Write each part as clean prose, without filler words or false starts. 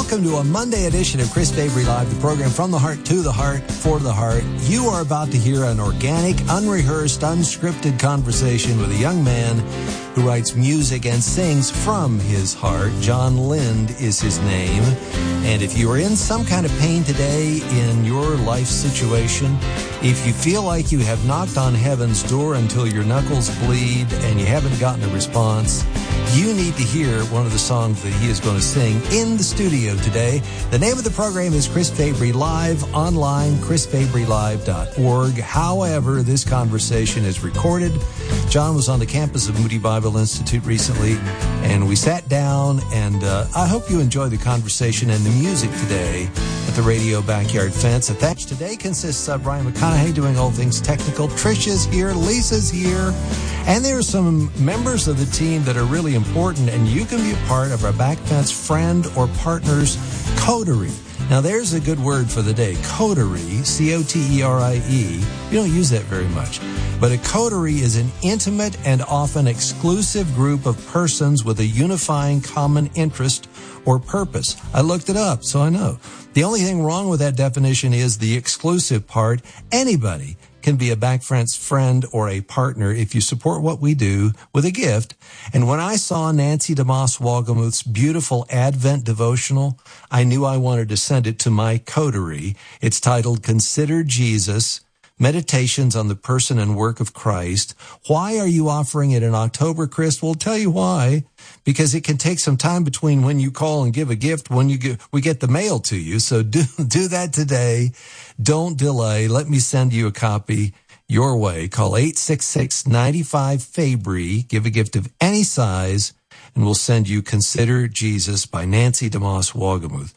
welcome to a Monday edition of Chris Fabry Live, the program from the heart to the heart for the heart. You are about to hear an organic, unrehearsed, unscripted conversation with a young man who writes music and sings from his heart. John Lind is his name. And if you are in some kind of pain today in your life situation, if you feel like you have knocked on heaven's door until your knuckles bleed and you haven't gotten a response, you need to hear one of the songs that he is going to sing in the studio today. The name of the program is Chris Fabry Live, online, chrisfabrylive.org. However, this conversation is recorded. John was on the campus of Moody Bible Institute recently, and we sat down, and I hope you enjoy the conversation and the music today at the Radio Backyard Fence. Attached today consists of Brian McConaughey doing all things technical. Trisha's here, Lisa's here, and there are some members of the team that are really important, and you can be a part of our Back Fence friend or partner's coterie. Now, there's a good word for the day. Coterie, C-O-T-E-R-I-E. You don't use that very much. But a coterie is an intimate and often exclusive group of persons with a unifying common interest or purpose. I looked it up, so I know. The only thing wrong with that definition is the exclusive part. Anybody can be a Back Fence friend or a partner if you support what we do with a gift. And when I saw Nancy DeMoss Wolgemuth's beautiful Advent devotional, I knew I wanted to send it to my coterie. It's titled Consider Jesus, Meditations on the Person and Work of Christ. Why are you offering it in October, Chris? We'll tell you why. Because it can take some time between when you call and give a gift, when we get the mail to you. So do that today. Don't delay. Let me send you a copy your way. Call 866-95-FABRY. Give a gift of any size, and we'll send you Consider Jesus by Nancy DeMoss Wolgemuth.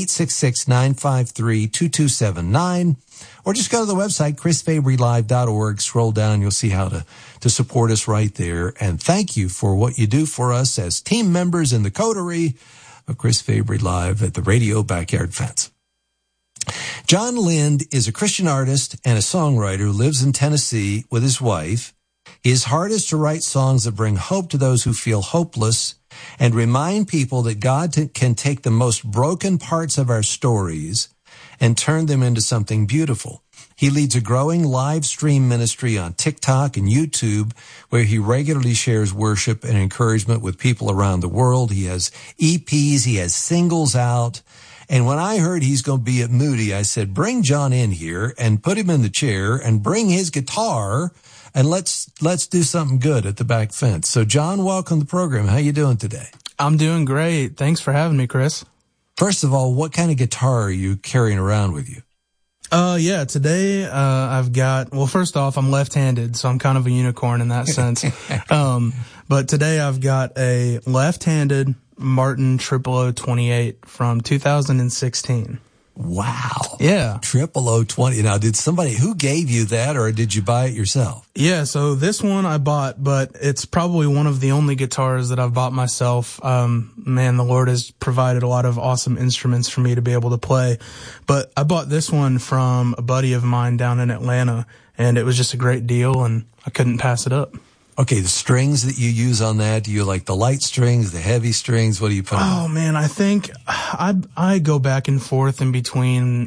866-953-2279. Or just go to the website, chrisfabrylive.org. Scroll down, you'll see how to support us right there. And thank you for what you do for us as team members in the coterie of Chris Fabry Live at the Radio Backyard Fence. John Lind is a Christian artist and a songwriter who lives in Tennessee with his wife. His heart is to write songs that bring hope to those who feel hopeless and remind people that God can take the most broken parts of our stories and turn them into something beautiful. He leads a growing live stream ministry on TikTok and YouTube where he regularly shares worship and encouragement with people around the world. He has EPs, he has singles out. And when I heard he's going to be at Moody, I said, bring John in here and put him in the chair and bring his guitar and let's do something good at the Back Fence. So John, welcome to the program. How you doing today? I'm doing great. Thanks for having me, Chris. First of all, what kind of guitar are you carrying around with you? Yeah, today, I've got, well, first off, I'm left-handed, so I'm kind of a unicorn in that sense. But today I've got a left-handed Martin 0028 from 2016. Wow. Yeah. 0020. Now, who gave you that, or did you buy it yourself? Yeah, so this one I bought, but it's probably one of the only guitars that I've bought myself. Man, the Lord has provided a lot of awesome instruments for me to be able to play. But I bought this one from a buddy of mine down in Atlanta, and it was just a great deal, and I couldn't pass it up. Okay, the strings that you use on that, do you like the light strings, the heavy strings? What do you put on? Oh man, I think I go back and forth in between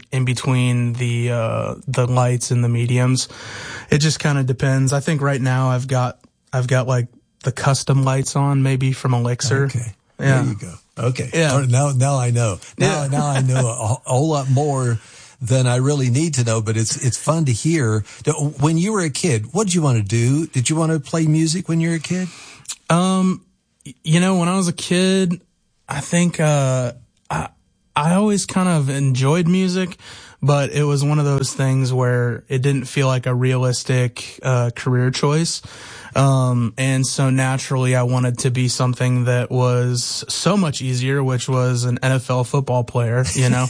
the lights and the mediums. It just kind of depends. I think right now I've got like the custom lights on, maybe from Elixir. Okay. Yeah. There you go. Okay. Yeah. Now I know. Now I know a whole lot more than I really need to know, but it's fun to hear. When you were a kid, what did you want to do? Did you want to play music when you were a kid? When I was a kid, I think I always kind of enjoyed music, but it was one of those things where it didn't feel like a realistic career choice. And so naturally I wanted to be something that was so much easier, which was an NFL football player,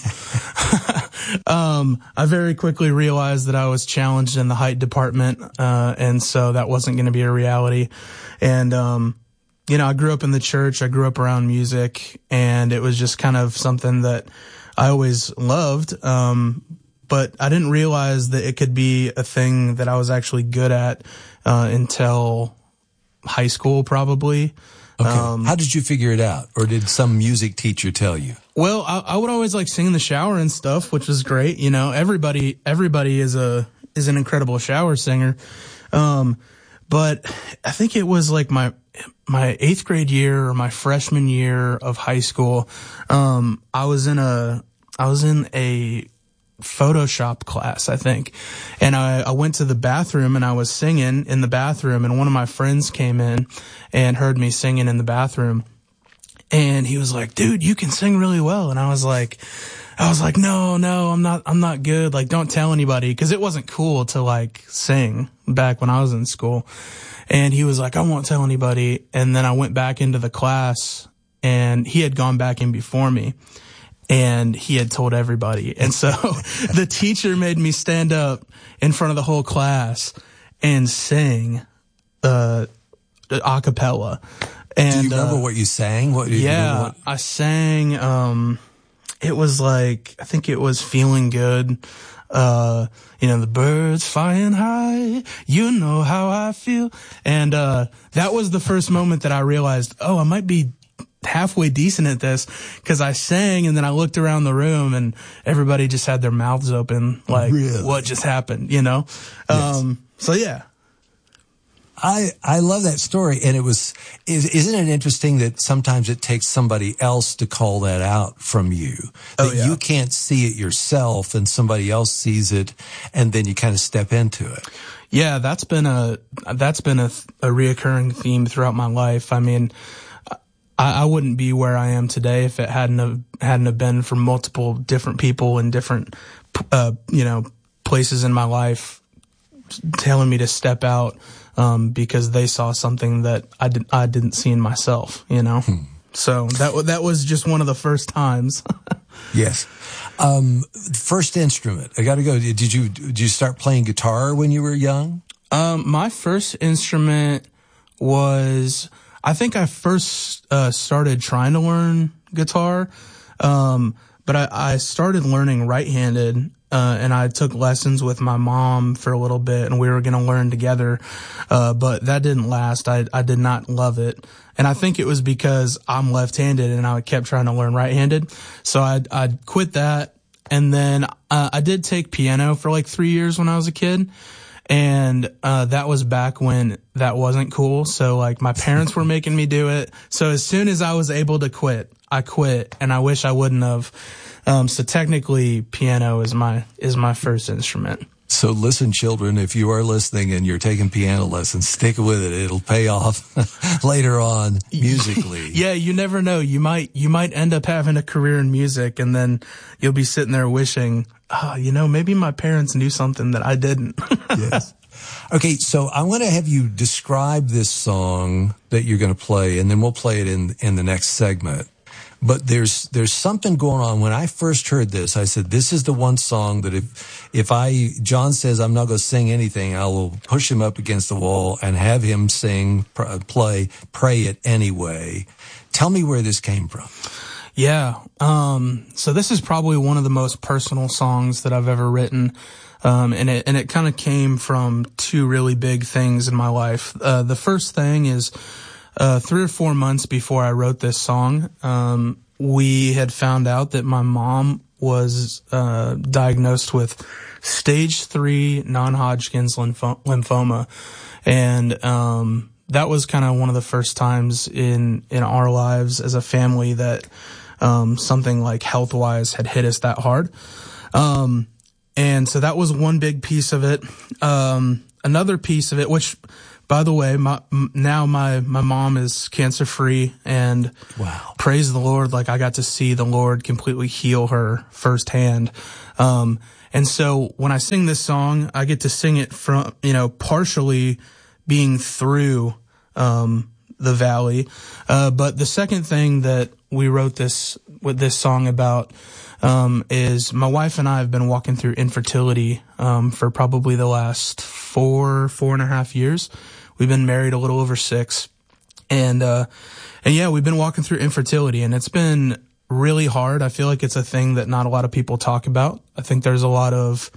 I very quickly realized that I was challenged in the height department, and so that wasn't going to be a reality. And, I grew up in the church, I grew up around music, and it was just kind of something that I always loved. But I didn't realize that it could be a thing that I was actually good at, until high school, probably. Okay. How did you figure it out? Or did some music teacher tell you? Well, I would always like sing in the shower and stuff, which was great. You know, everybody is an incredible shower singer. But I think it was like my 8th grade year or my freshman year of high school. I was in a Photoshop class, I think. And I went to the bathroom and I was singing in the bathroom, and one of my friends came in and heard me singing in the bathroom. And he was like, dude, you can sing really well. And I was like, no, I'm not good. Like, don't tell anybody. 'Cause it wasn't cool to like sing back when I was in school. And he was like, I won't tell anybody. And then I went back into the class, and he had gone back in before me, and he had told everybody. And so the teacher made me stand up in front of the whole class and sing, a cappella. And, do you remember what you sang? I sang, it was like, I think it was Feeling Good. The birds flying high, you know how I feel. And, that was the first moment that I realized, I might be halfway decent at this, because I sang and then I looked around the room and everybody just had their mouths open. Like, really? What just happened, you know? Yes. So yeah. I love that story. And isn't it interesting that sometimes it takes somebody else to call that out from you? That you can't see it yourself and somebody else sees it, and then you kind of step into it. Yeah, that's been a reoccurring theme throughout my life. I mean, I wouldn't be where I am today if it hadn't have been for multiple different people in different, places in my life telling me to step out. Because they saw something that I didn't see in myself, you know? So that was just one of the first times. Yes. First instrument. I gotta go. Did you start playing guitar when you were young? My first instrument was, I think I first, started trying to learn guitar. But I started learning right-handed. And I took lessons with my mom for a little bit, and we were going to learn together. But that didn't last. I did not love it. And I think it was because I'm left-handed and I kept trying to learn right-handed. So I quit that. And then, I did take piano for like 3 years when I was a kid. And, that was back when that wasn't cool. So like my parents were making me do it. So as soon as I was able to quit, I quit, and I wish I wouldn't have. So technically piano is my first instrument. So listen, children, if you are listening and you're taking piano lessons, stick with it. It'll pay off later on musically. Yeah, you never know. You might end up having a career in music, and then you'll be sitting there wishing, maybe my parents knew something that I didn't. Yes. Okay, so I want to have you describe this song that you're going to play, and then we'll play it in the next segment. But there's something going on. When I first heard this, I said, this is the one song that if John says I'm not going to sing anything, I will push him up against the wall and have him sing, pray it anyway. Tell me where this came from. Yeah. So this is probably one of the most personal songs that I've ever written. And it kind of came from two really big things in my life. The first thing is, 3 or 4 months before I wrote this song, we had found out that my mom was diagnosed with stage 3 non-Hodgkin's lymphoma. And that was kind of one of the first times in our lives as a family that something like health-wise had hit us that hard. And so that was one big piece of it. Another piece of it, which, by the way, my mom is cancer free, and wow, praise the Lord. Like, I got to see the Lord completely heal her firsthand. And so when I sing this song, I get to sing it from, partially being through, the valley. But the second thing that we wrote this song about, is my wife and I have been walking through infertility, for probably the last 4.5 years. We've been married a little over 6. And yeah, we've been walking through infertility, and it's been really hard. I feel like it's a thing that not a lot of people talk about. I think there's a lot of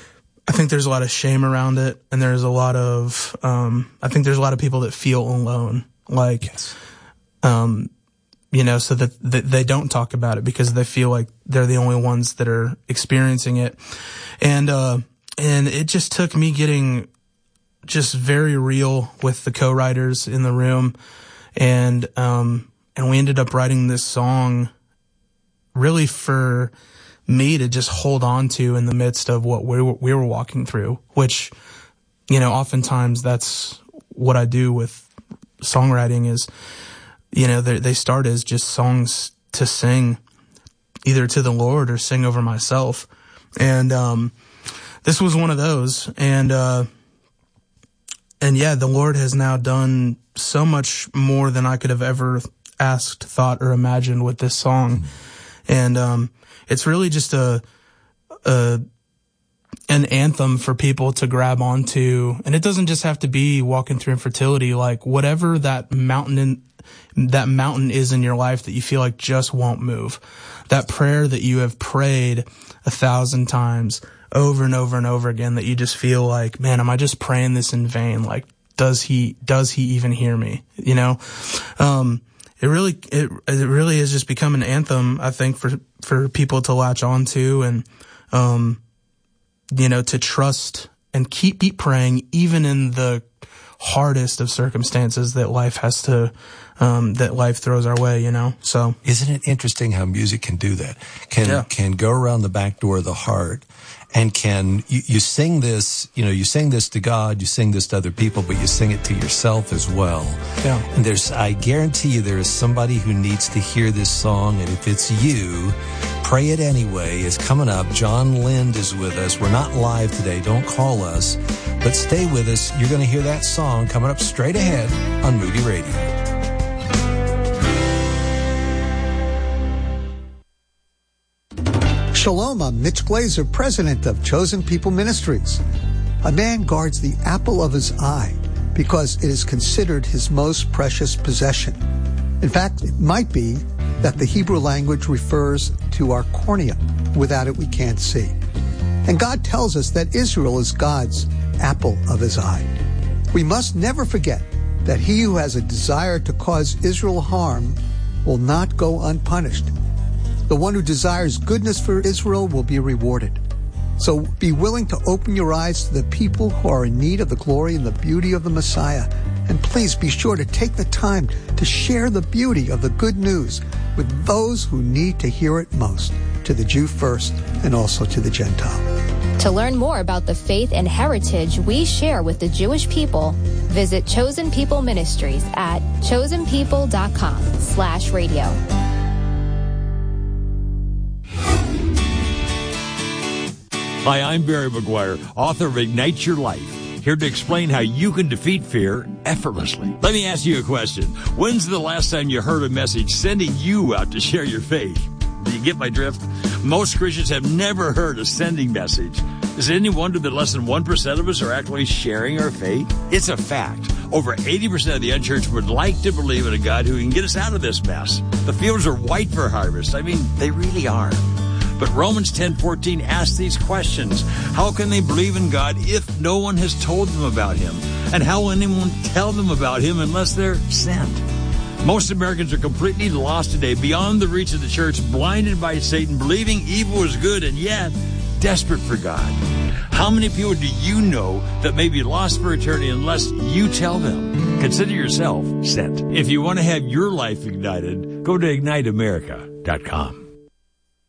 shame around it, and there's a lot of, I think there's a lot of people that feel alone. Like, yes. so that they don't talk about it because they feel like they're the only ones that are experiencing it. And it just took me getting just very real with the co-writers in the room. And we ended up writing this song really for me to just hold on to in the midst of what we were walking through, which, oftentimes that's what I do with songwriting is, they start as just songs to sing either to the Lord or sing over myself. And this was one of those. And yeah, the Lord has now done so much more than I could have ever asked, thought, or imagined with this song. And it's really just an anthem for people to grab onto. And it doesn't just have to be walking through infertility, like whatever that mountain is in your life that you feel like just won't move. That prayer that you have prayed 1,000 times over and over and over again, that you just feel like, man, am I just praying this in vain? Like, does he even hear me? It really has just become an anthem, I think, for people to latch onto and, to trust and keep praying even in the hardest of circumstances that life has to, that life throws our way, So. Isn't it interesting how music can do that? Can go around the back door of the heart and you sing this, you sing this to God, you sing this to other people, but you sing it to yourself as well. Yeah. And I guarantee you there is somebody who needs to hear this song, and if it's you, Pray It Anyway is coming up. John Lind is with us. We're not live today. Don't call us, but stay with us. You're going to hear that song coming up straight ahead on Moody Radio. Shalom, I'm Mitch Glazer, president of Chosen People Ministries. A man guards the apple of his eye because it is considered his most precious possession. In fact, it might be that the Hebrew language refers to our cornea. Without it, we can't see. And God tells us that Israel is God's apple of his eye. We must never forget that he who has a desire to cause Israel harm will not go unpunished. The one who desires goodness for Israel will be rewarded. So be willing to open your eyes to the people who are in need of the glory and the beauty of the Messiah. And please be sure to take the time to share the beauty of the good news with those who need to hear it most, to the Jew first and also to the Gentile. To learn more about the faith and heritage we share with the Jewish people, visit Chosen People Ministries at chosenpeople.com/radio. Hi, I'm Barry McGuire, author of Ignite Your Life, here to explain how you can defeat fear effortlessly. Let me ask you a question. When's the last time you heard a message sending you out to share your faith? Do you get my drift? Most Christians have never heard a sending message. Is it any wonder that less than 1% of us are actually sharing our faith? It's a fact. Over 80% of the unchurched would like to believe in a God who can get us out of this mess. The fields are white for harvest. I mean, they really are. But Romans 10:14 asks these questions. How can they believe in God if no one has told them about him? And how will anyone tell them about him unless they're sent? Most Americans are completely lost today, beyond the reach of the church, blinded by Satan, believing evil is good, and yet desperate for God. How many people do you know that may be lost for eternity unless you tell them? Consider yourself sent. If you want to have your life ignited, go to IgniteAmerica.com.